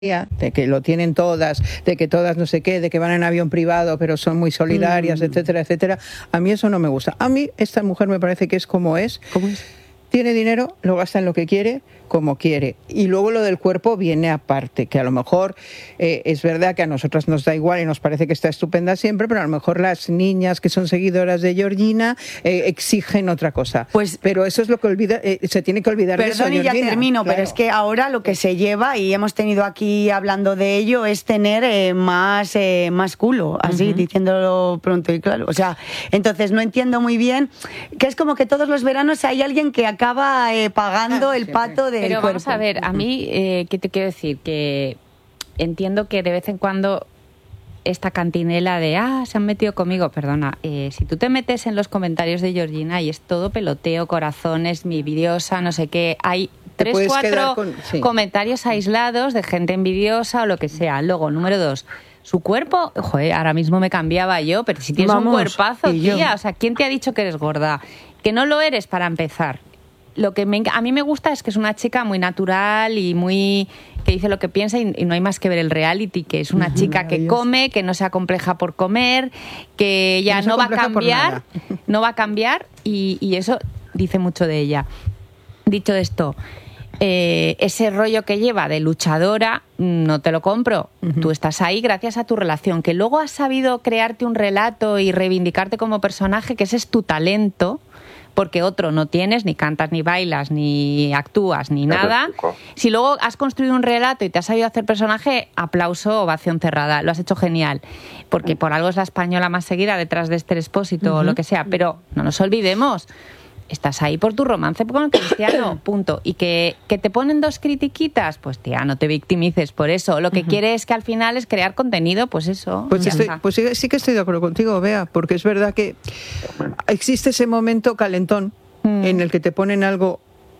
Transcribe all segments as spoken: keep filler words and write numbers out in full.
de que lo tienen todas, de que todas no sé qué, de que van en avión privado pero son muy solidarias, mm. etcétera, etcétera. A mí eso no me gusta. A mí esta mujer me parece que es como es. ¿Cómo es? Tiene dinero, lo gasta en lo que quiere, como quiere. Y luego lo del cuerpo viene aparte, que a lo mejor eh, es verdad que a nosotras nos da igual y nos parece que está estupenda siempre, pero a lo mejor las niñas que son seguidoras de Georgina eh, exigen otra cosa. Pues, pero eso es lo que olvida, eh, se tiene que olvidar de eso, Georgina. Perdón, y ya termino, claro. Pero es que ahora lo que se lleva, y hemos tenido aquí hablando de ello, es tener eh, más, eh, más culo, así, uh-huh. diciéndolo pronto y claro. O sea, entonces no entiendo muy bien, que es como que todos los veranos hay alguien que acaba eh, pagando ah, el sí, pato de Pero cuerpo. Vamos a ver, a mí, eh, ¿qué te quiero decir? Que entiendo que de vez en cuando esta cantinela de, ah, se han metido conmigo, perdona, eh, si tú te metes en los comentarios de Georgina y es todo peloteo, corazones, mi envidiosa, no sé qué, hay tres, cuatro con, sí. comentarios aislados de gente envidiosa o lo que sea. Luego, número dos, su cuerpo, joder, ahora mismo me cambiaba yo, pero si tienes Vamos, un cuerpazo, tía, o sea, ¿quién te ha dicho que eres gorda? Que no lo eres para empezar. Lo que me, a mí me gusta es que es una chica muy natural y muy que dice lo que piensa y, y no hay más que ver el reality, que es una uh-huh, chica que come, que no se acompleja por comer, que ya no, no va a cambiar, no va a cambiar y, y eso dice mucho de ella. Dicho esto, eh, ese rollo que lleva de luchadora no te lo compro. Uh-huh. Tú estás ahí gracias a tu relación, que luego has sabido crearte un relato y reivindicarte como personaje, que ese es tu talento. Porque otro no tienes, ni cantas, ni bailas, ni actúas, ni nada. Si luego has construido un relato y te has sabido hacer personaje, aplauso, ovación cerrada. Lo has hecho genial. Porque por algo es la española más seguida detrás de Esther Expósito uh-huh. o lo que sea. Pero no nos olvidemos, estás ahí por tu romance con el Cristiano, punto. Y que, que te ponen dos critiquitas, pues tía, no te victimices por eso. Lo que uh-huh. quieres que al final es crear contenido, pues eso. Pues, estoy, pues sí, sí que estoy de acuerdo contigo, Bea, porque es verdad que existe ese momento calentón mm. en el que te ponen algo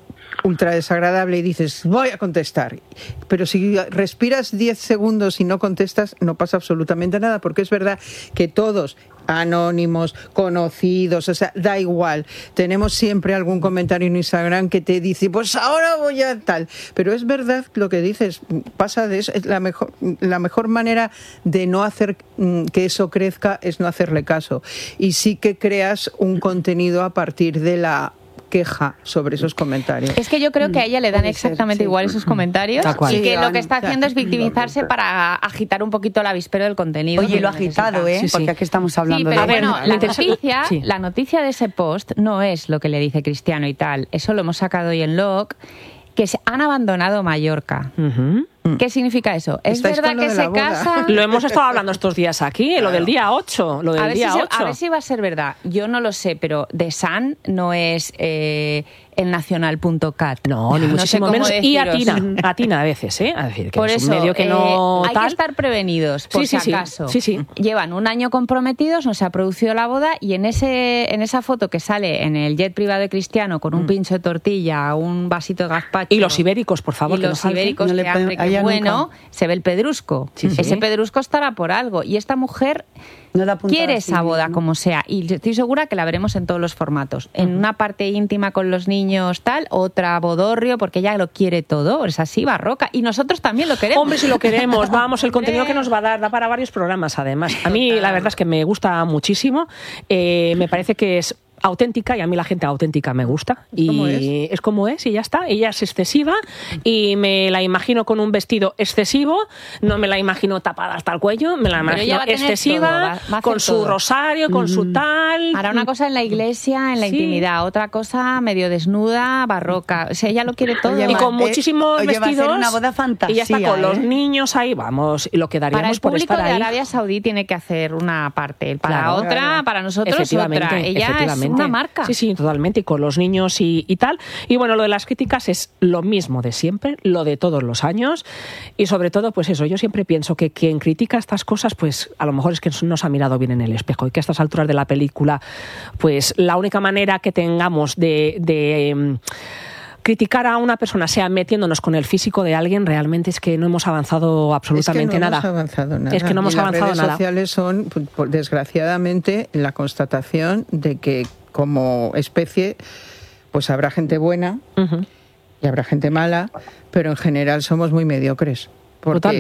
ultra desagradable y dices, voy a contestar. Pero si respiras diez segundos y no contestas, no pasa absolutamente nada, porque es verdad que todos, anónimos, conocidos, o sea, da igual. Tenemos siempre algún comentario en Instagram que te dice, pues ahora voy a tal. Pero es verdad lo que dices, pasa de eso. Es la mejor, la mejor manera de no hacer que eso crezca es no hacerle caso. Y sí que creas un contenido a partir de la queja sobre esos comentarios. Es que yo creo que a ella le dan exactamente ser, sí. igual esos comentarios y sí, que lo que está haciendo es victimizarse para agitar un poquito el avispero del contenido. Oye, lo ha agitado, ¿eh? Sí, sí. Porque aquí estamos hablando sí, pero de... bueno, la noticia, sí. la noticia de ese post no es lo que le dice Cristiano y tal. Eso lo hemos sacado hoy en Log, que se han abandonado Mallorca. Uh-huh. ¿Qué significa eso? ¿Es verdad que se casan? Lo hemos estado hablando estos días aquí, claro. lo del día ocho. Lo del a, ver día si ocho. Se, a ver si va a ser verdad. Yo no lo sé, pero The Sun no es eh, el nacional punto cat. No, ni muchísimo no sé menos. Y atina, atina a veces, ¿eh? A decir, que por es eso, un medio que eh, no hay tal. que estar prevenidos, por sí, si sí, acaso. Sí, sí. Llevan un año comprometidos, no se ha producido la boda y en ese en esa foto que sale en el jet privado de Cristiano con un mm. pincho de tortilla, un vasito de gazpacho... Y los ibéricos, por favor. Y que los no ibéricos no no de hambre, que bueno, nunca. Se ve el pedrusco. Sí, sí. Ese pedrusco estará por algo. Y esta mujer no quiere esa así, boda ¿no? como sea. Y estoy segura que la veremos en todos los formatos. Uh-huh. En una parte íntima con los niños tal, otra bodorrio, porque ella lo quiere todo. Es así, barroca. Y nosotros también lo queremos. Hombre, si lo queremos. Vamos, el contenido que nos va a dar da para varios programas, además. A mí, la verdad es que me gusta muchísimo. Eh, me parece que es auténtica y a mí la gente auténtica me gusta y es? es como es y ya está. Ella es excesiva y me la imagino con un vestido excesivo, no me la imagino tapada hasta el cuello, me la imagino excesiva, va, va con su todo. rosario, con mm. su tal. Hará una cosa en la iglesia, en la sí. intimidad, otra cosa medio desnuda, barroca. O sea, ella lo quiere todo. Y con muchísimos eh, vestidos. Va a ser una boda fantástica. Y ya está con ¿eh? los niños ahí, vamos, y lo que daríamos por estar ahí. Para el público de Arabia Saudí tiene que hacer una parte, para claro, otra, claro. para nosotros otra. Ella es una marca. Sí, sí, totalmente, y con los niños y, y tal. Y bueno, lo de las críticas es lo mismo de siempre, lo de todos los años. Y sobre todo, pues eso, yo siempre pienso que quien critica estas cosas, pues a lo mejor es que no se ha mirado bien en el espejo y que a estas alturas de la película, pues la única manera que tengamos de... de um, criticar a una persona, sea metiéndonos con el físico de alguien, realmente es que no hemos avanzado absolutamente es que no nada. Hemos avanzado nada. Es que no hemos y avanzado las redes nada. sociales son, desgraciadamente, la constatación de que como especie, pues habrá gente buena uh-huh. y habrá gente mala, pero en general somos muy mediocres. porque Total.